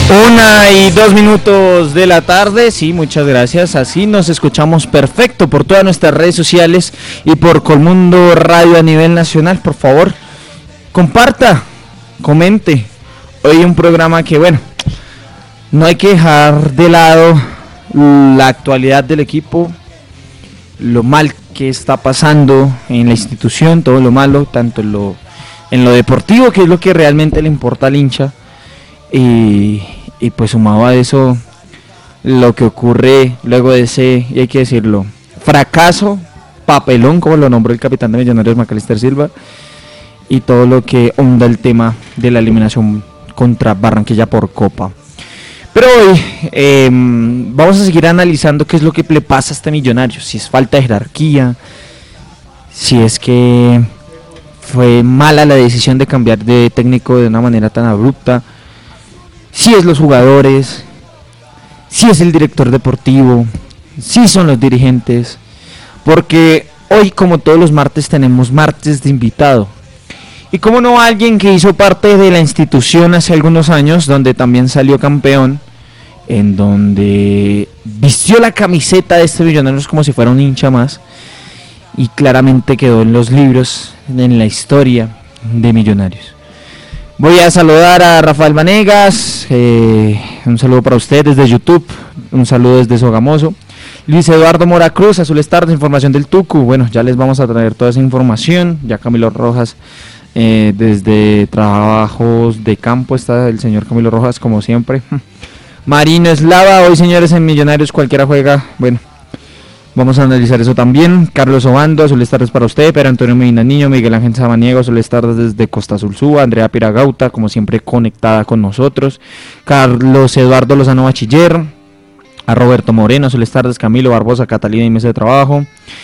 1:02 de la tarde, sí, muchas gracias, así nos escuchamos perfecto por todas nuestras redes sociales y por Colmundo Radio a nivel nacional. Por favor, comparta, comente, hoy un programa que, bueno, no hay que dejar de lado la actualidad del equipo, lo mal que está pasando en la institución, todo lo malo, tanto en lo deportivo, que es lo que realmente le importa al hincha, y pues sumado a eso, lo que ocurre luego de ese, y hay que decirlo, fracaso, papelón, como lo nombró el capitán de Millonarios, Macalister Silva, y todo lo que onda el tema de la eliminación contra Barranquilla por Copa. Pero hoy vamos a seguir analizando qué es lo que le pasa a este Millonarios, si es falta de jerarquía, si es que fue mala la decisión de cambiar de técnico de una manera tan abrupta, si es los jugadores, si es el director deportivo, si son los dirigentes, porque hoy, como todos los martes, tenemos martes de invitado. Y como no, alguien que hizo parte de la institución hace algunos años, donde también salió campeón, en donde vistió la camiseta de este Millonarios como si fuera un hincha más, y claramente quedó en los libros, en la historia de Millonarios. Voy a saludar a Rafael Vanegas, un saludo para usted desde YouTube, un saludo desde Sogamoso. Luis Eduardo Mora Cruz, Azules Tardes, información del Tucu. Bueno, ya les vamos a traer toda esa información. Ya Camilo Rojas, desde trabajos de campo está el señor Camilo Rojas, como siempre. Marino Eslava, hoy señores en Millonarios cualquiera juega. Bueno, vamos a analizar eso también. Carlos Obando, Azules Tardes para usted. Pedro Antonio Medina Niño, Miguel Ángel Samaniego, Azules Tardes desde Costa Azul Suba. Andrea Piragauta, como siempre conectada con nosotros. Carlos Eduardo Lozano Bachiller. A Roberto Moreno, Azules Tardes, Camilo Barbosa, Catalina y Mesa de Trabajo.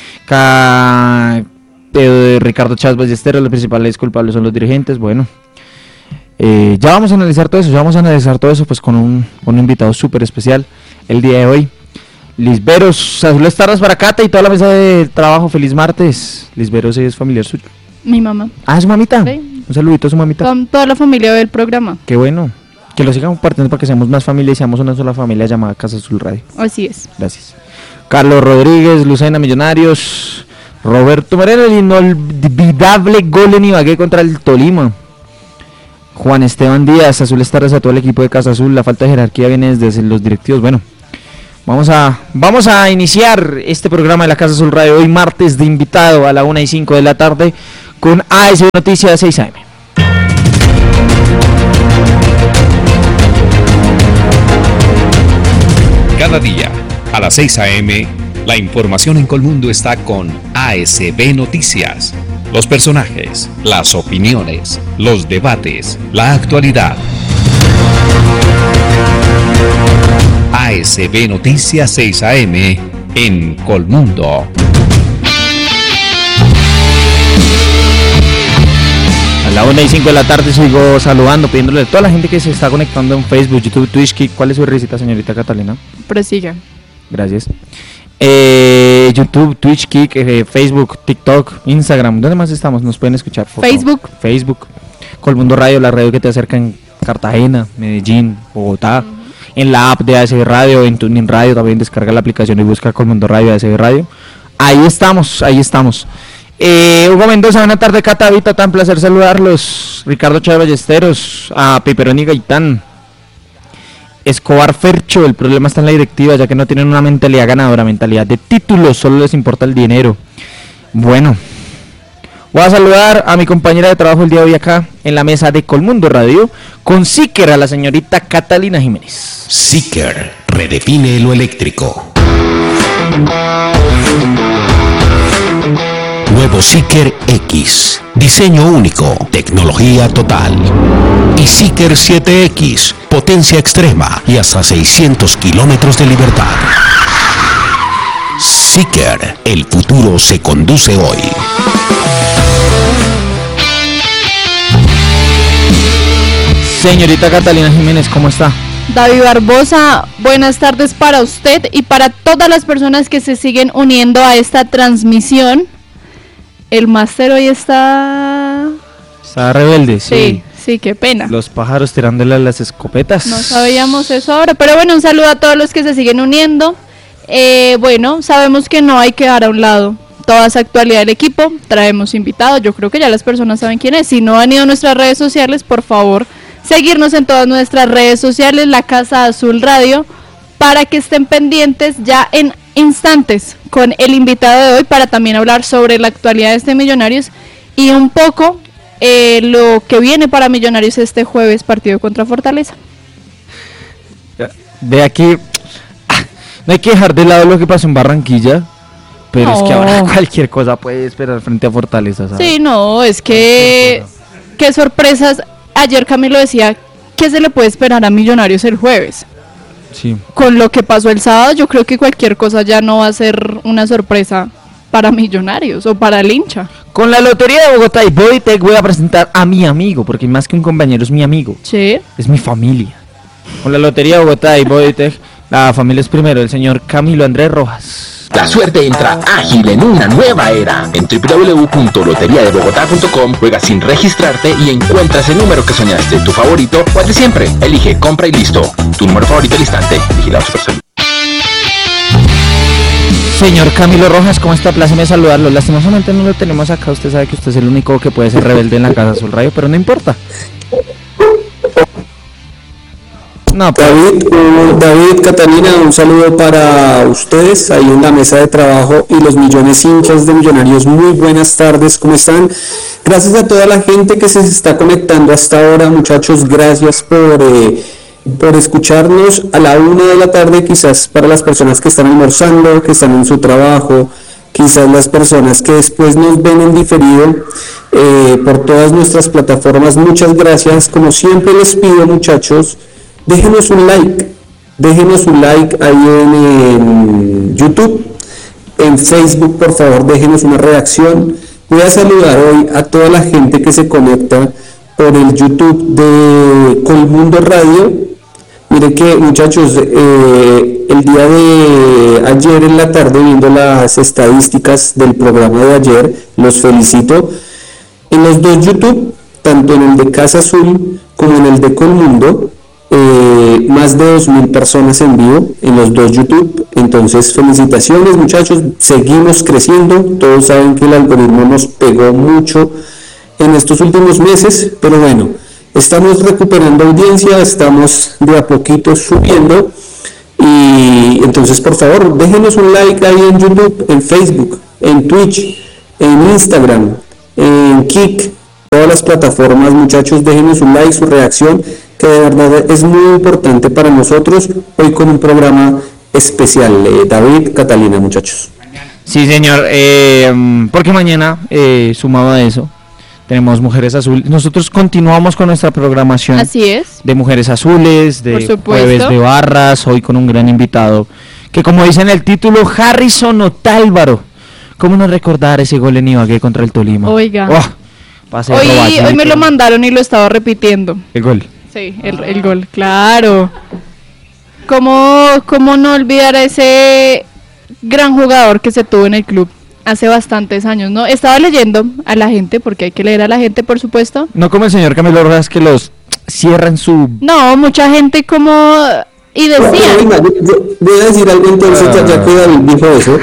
Ricardo Chávez Ballesteros, los principales culpables son los dirigentes. Bueno, ya vamos a analizar todo eso, pues con un invitado súper especial el día de hoy. Lisberos, Azules Tardes para Cata y toda la mesa de trabajo, feliz martes. Lisberos es familiar suyo. Mi mamá. Ah, ¿su mamita? Sí. Un saludito a su mamita. Con toda la familia del programa. Qué bueno. Que lo sigan compartiendo para que seamos más familia y seamos una sola familia llamada Casa Azul Radio. Así es. Gracias. Carlos Rodríguez, Lucena Millonarios, Roberto Moreno, el inolvidable gol en Ibagué contra el Tolima. Juan Esteban Díaz, Azules Tardes a todo el equipo de Casa Azul. La falta de jerarquía viene desde los directivos. Bueno, vamos a iniciar este programa de la Casa Azul Radio hoy martes de invitado a la 1:05 de la tarde con ASB Noticias 6 AM. Cada día, a las 6 a.m., la información en Colmundo está con ASB Noticias. Los personajes, las opiniones, los debates, la actualidad. ASB Noticias 6 a.m. en Colmundo. A la 1:05 de la tarde sigo saludando, pidiéndole a toda la gente que se está conectando en Facebook, YouTube, Twitch, Kick. ¿Cuál es su risita, señorita Catalina? Prosiga. Gracias. YouTube, Twitch, Kick, Facebook, TikTok, Instagram. ¿Dónde más estamos? Nos pueden escuchar. Facebook. Colmundo Radio, la radio que te acerca en Cartagena, Medellín, Bogotá. En la app de ASB Radio, en TuneIn Radio, también descarga la aplicación y busca Colmundo Radio, ASB Radio. Ahí estamos. Hugo Mendoza, buena tarde, Cata, Vita, tan placer saludarlos. Ricardo Chávez Ballesteros, a Piperoni Gaitán, Escobar Fercho, el problema está en la directiva, ya que no tienen una mentalidad ganadora, mentalidad de títulos, solo les importa el dinero. Bueno, voy a saludar a mi compañera de trabajo el día de hoy acá en la mesa de Colmundo Radio, con Siker, a la señorita Catalina Jiménez. Siker, redefine lo eléctrico. Nuevo Siker X, diseño único, tecnología total. Y Siker 7X, potencia extrema y hasta 600 kilómetros de libertad. Siker, el futuro se conduce hoy. Señorita Catalina Jiménez, ¿cómo está? David Barbosa, buenas tardes para usted y para todas las personas que se siguen uniendo a esta transmisión. El máster hoy está rebelde, sí. Sí, qué pena. Los pájaros tirándole a las escopetas. No sabíamos eso ahora, pero bueno, un saludo a todos los que se siguen uniendo. Bueno, sabemos que no hay que dejar a un lado toda esa actualidad del equipo, traemos invitados, yo creo que ya las personas saben quién es. Si no han ido a nuestras redes sociales, por favor, seguirnos en todas nuestras redes sociales, La Casa Azul Radio, para que estén pendientes ya en instantes con el invitado de hoy, para también hablar sobre la actualidad de este Millonarios y un poco lo que viene para Millonarios este jueves, partido contra Fortaleza. De aquí, no hay que dejar de lado lo que pasó en Barranquilla, pero es que ahora cualquier cosa puede esperar frente a Fortaleza, ¿sabes? Sí, no, es que qué sorpresas. Ayer Camilo decía que se le puede esperar a Millonarios el jueves. Sí. Con lo que pasó el sábado, yo creo que cualquier cosa ya no va a ser una sorpresa para Millonarios o para el hincha. Con la Lotería de Bogotá y Bodytech voy a presentar a mi amigo, porque más que un compañero es mi amigo. Sí. Es mi familia. Con la Lotería de Bogotá y Bodytech, la familia es primero, el señor Camilo Andrés Rojas. La suerte entra ágil en una nueva era. En www.loteriadebogotá.com juega sin registrarte y encuentras el número que soñaste, tu favorito o el de siempre. Elige, compra y listo. Tu número favorito al instante. Vigilado Supersalud. Señor Camilo Rojas, ¿cómo está? Pláceme saludarlo. Lastimosamente no lo tenemos acá. Usted sabe que usted es el único que puede ser rebelde en la Casa Azul Radio, pero no importa. No, David, Catalina, un saludo para ustedes ahí en la mesa de trabajo y los millones hinchas de Millonarios. Muy buenas tardes, ¿cómo están? Gracias a toda la gente que se está conectando hasta ahora, muchachos. Gracias por escucharnos a la 1 de la tarde, quizás para las personas que están almorzando, que están en su trabajo, quizás las personas que después nos ven en diferido por todas nuestras plataformas. Muchas gracias. Como siempre les pido, muchachos, déjenos un like ahí en YouTube, en Facebook, por favor, déjenos una reacción. Voy a saludar hoy a toda la gente que se conecta por el YouTube de Colmundo Radio. Mire que, muchachos, el día de ayer en la tarde, viendo las estadísticas del programa de ayer, los felicito. En los dos YouTube, tanto en el de Casa Azul como en el de Colmundo, más de 2.000 personas en vivo en los dos YouTube. Entonces, felicitaciones, muchachos, seguimos creciendo. Todos saben que el algoritmo nos pegó mucho en estos últimos meses, pero bueno, estamos recuperando audiencia, estamos de a poquito subiendo. Y entonces, por favor, déjenos un like ahí en YouTube, en Facebook, en Twitch, en Instagram, en Kik, todas las plataformas. Muchachos, déjenos un like, su reacción, que de verdad es muy importante para nosotros hoy con un programa especial. David, Catalina, muchachos. Sí, señor, porque mañana, sumado a eso, tenemos Mujeres Azules. Nosotros continuamos con nuestra programación. Así es. De Mujeres Azules, de Jueves de Barras, hoy con un gran invitado, que como dice en el título, Harrison Otálvaro. ¿Cómo no recordar ese gol en Ibagué contra el Tolima? Oiga. Hoy me lo mandaron y lo estaba repitiendo. El gol. Sí, el gol, claro. ¿Cómo no olvidar a ese gran jugador que se tuvo en el club hace bastantes años, ¿no? Estaba leyendo a la gente, porque hay que leer a la gente, por supuesto. No como el señor Camilo Rojas, que los cierran su... No, mucha gente y decía... Voy a decir algo entonces, ya que David dijo eso.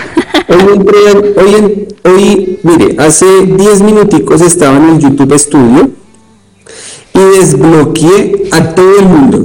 Hoy, mire, hace 10 minuticos estaba en el YouTube Studio y desbloqueé a todo el mundo.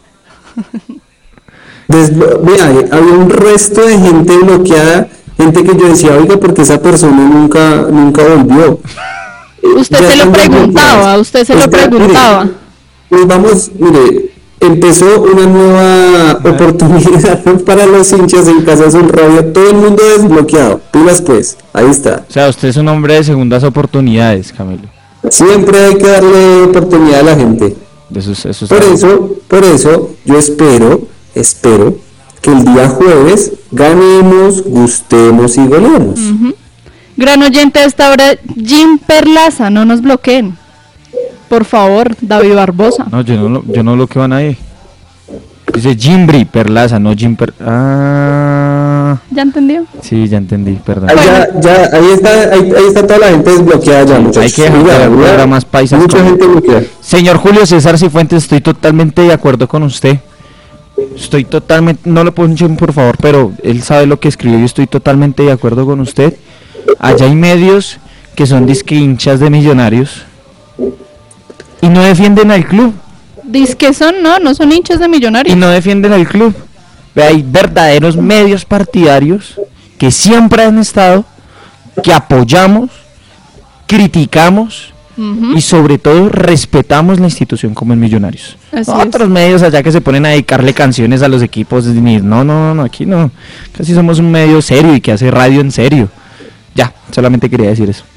Mira, había un resto de gente bloqueada, gente que yo decía, oiga, porque esa persona nunca volvió. Usted se lo preguntaba. Mire, pues vamos, mire, empezó una nueva oportunidad para los hinchas en Casa Azul Radio, todo el mundo desbloqueado, pilas pues, ahí está. O sea, usted es un hombre de segundas oportunidades, Camilo. Siempre hay que darle oportunidad a la gente. Por eso yo espero que el día jueves ganemos, gustemos y goleemos. Gran oyente a esta hora, Jim Perlaza, no nos bloqueen. Por favor, David Barbosa. No, yo no bloqueo a nadie. Dice Jimbri Perlaza, no Jim ¿Ya entendió? Sí, ya entendí, perdón. Ahí está toda la gente desbloqueada ya, muchachos. Hay que dejar más paisas. Mucha gente bloqueada. Señor Julio César Cifuentes, estoy totalmente de acuerdo con usted. Estoy totalmente, no le ponchen por favor, pero él sabe lo que escribió, yo estoy totalmente de acuerdo con usted. Allá hay medios que son disque hinchas de Millonarios y no defienden al club. Disque son, no son hinchas de Millonarios. Y no defienden al club. Hay verdaderos medios partidarios que siempre han estado, que apoyamos, criticamos y sobre todo respetamos la institución como en Millonarios. Otros medios allá que se ponen a dedicarle canciones a los equipos, no, aquí no. Casi somos un medio serio y que hace radio en serio. Ya, solamente quería decir eso.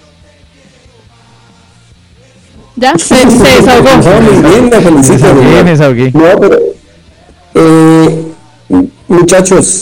Ya, se desahogó. Muy bien, me felicito. Me desahogué. No, pero muchachos,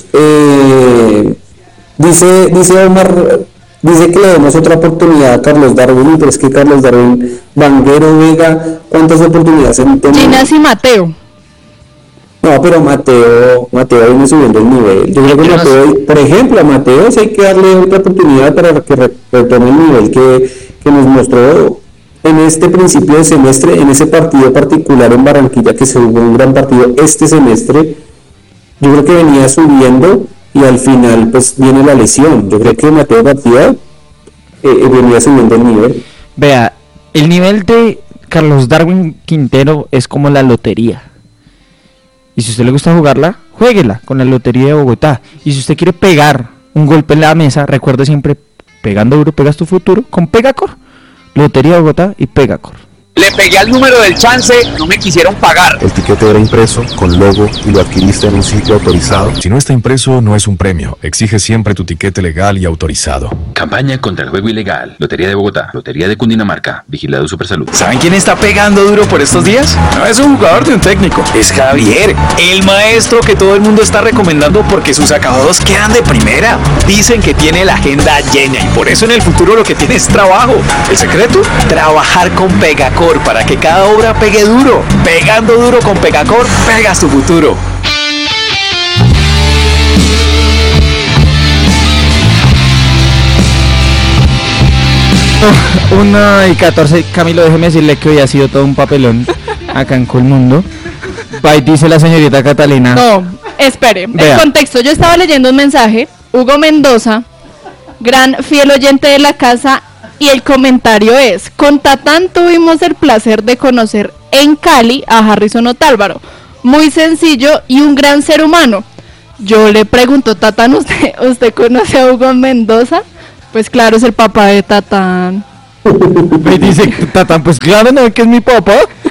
dice Omar, dice que le demos otra oportunidad a Carlos Darwin, pero es que Carlos Darwin, Vanguero, Vega, ¿cuántas oportunidades han tenido? Ginas y Mateo. No, pero Mateo viene subiendo el nivel. Yo creo que Mateo, por ejemplo, a Mateo sí hay que darle otra oportunidad para que retome el nivel que nos mostró en este principio de semestre, en ese partido particular en Barranquilla, que se jugó un gran partido este semestre. Yo creo que venía subiendo y al final pues viene la lesión. Yo creo que Mateo García venía subiendo el nivel. Vea, el nivel de Carlos Darwin Quintero es como la lotería. Y si a usted le gusta jugarla, juéguela con la Lotería de Bogotá. Y si usted quiere pegar un golpe en la mesa, recuerde siempre, pegando duro, pegas tu futuro con Pegacor. Lotería de Bogotá y Pegacor. Le pegué al número del chance, no me quisieron pagar. El tiquete era impreso, con logo, y lo adquiriste en un sitio autorizado. Si no está impreso, no es un premio. Exige siempre tu tiquete legal y autorizado. Campaña contra el juego ilegal. Lotería de Bogotá, Lotería de Cundinamarca, Vigilado Supersalud. ¿Saben quién está pegando duro por estos días? No es un jugador de un técnico, es Javier, el maestro que todo el mundo está recomendando porque sus acabados quedan de primera. Dicen que tiene la agenda llena y por eso en el futuro lo que tiene es trabajo. ¿El secreto? Trabajar con Pegacor para que cada obra pegue duro. Pegando duro con Pegacor, pegas tu futuro. Oh, 1:14, Camilo, déjeme decirle que hoy ha sido todo un papelón acá en Colmundo. Ahí dice la señorita Catalina. No, espere, Vea. el contexto, yo estaba leyendo un mensaje, Hugo Mendoza, gran fiel oyente de la casa, y el comentario es: con Tatán tuvimos el placer de conocer en Cali a Harrison Otálvaro, muy sencillo y un gran ser humano. Yo le pregunto, Tatán, ¿usted conoce a Hugo Mendoza? Pues claro, es el papá de Tatán. Me dice Tatán, pues claro, ¿no? Que es mi papá.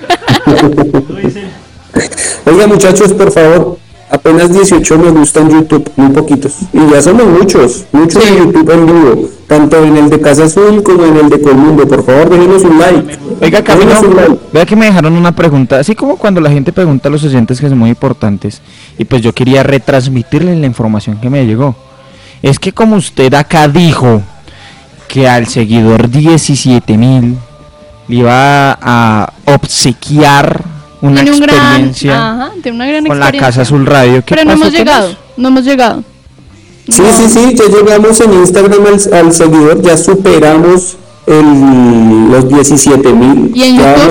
Oiga, muchachos, por favor, apenas 18 me gusta en YouTube, muy poquitos. Y ya somos muchos en YouTube en vivo, tanto en el de Casa Azul como en el de Colmundo. Por favor, déjenos un like. Oiga, Camilo, vea que me dejaron una pregunta, así como cuando la gente pregunta a los oyentes que son muy importantes, y pues yo quería retransmitirles la información que me llegó. Es que como usted acá dijo que al seguidor 17.000 le iba a obsequiar una experiencia tiene una gran con experiencia. la Casa Azul Radio. Pero no hemos llegado, no hemos llegado. Sí, ya llegamos en Instagram al seguidor, ya superamos los 17.000. ¿Y en YouTube?